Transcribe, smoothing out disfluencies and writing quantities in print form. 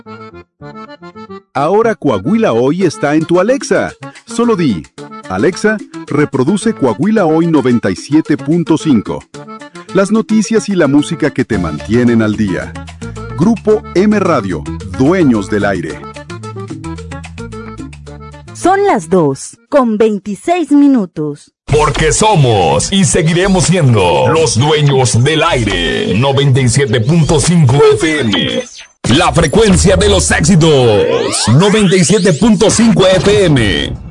Ahora Coahuila Hoy está en tu Alexa. Solo di, Alexa, reproduce Coahuila Hoy 97.5. Las noticias y la música que te mantienen al día. Grupo M Radio, dueños del aire. Son las 2:26. Porque somos y seguiremos siendo los dueños del aire. 97.5 FM. La frecuencia de los éxitos. 97.5 FM.